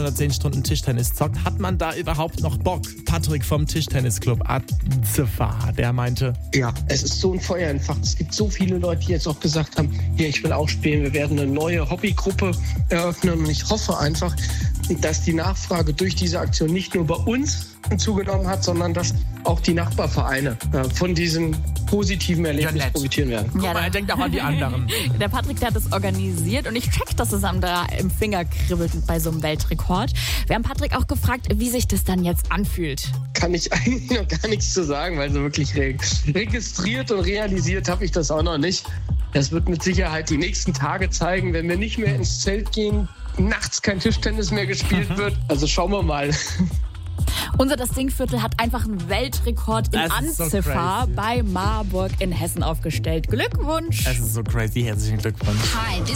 oder 10 Stunden Tischtennis zockt, hat man da überhaupt noch Bock? Patrick vom Tischtennisclub Azefar, der meinte: Ja, es ist so ein Feuer entfacht. Es gibt so viele Leute, die jetzt auch gesagt haben, hier, ich will auch spielen. Wir werden eine neue Hobbygruppe eröffnen und ich hoffe einfach, dass die Nachfrage durch diese Aktion nicht nur bei uns zugenommen hat, sondern dass auch die Nachbarvereine von diesem positiven Erlebnis profitieren werden. Guck mal, er denkt auch an die anderen. Der Patrick, der hat es organisiert und ich check, dass es am im Finger kribbelt bei so einem Weltrekord. Wir haben Patrick auch gefragt, wie sich das dann jetzt anfühlt. Kann ich eigentlich noch gar nichts zu sagen, weil so wirklich registriert und realisiert habe ich das auch noch nicht. Das wird mit Sicherheit die nächsten Tage zeigen, wenn wir nicht mehr ins Zelt gehen, nachts kein Tischtennis mehr gespielt wird. Also schauen wir mal. Unser Das Dingviertel hat einfach einen Weltrekord in Anziffer bei Marburg in Hessen aufgestellt. Glückwunsch! Es ist so crazy. Herzlichen Glückwunsch. Hi,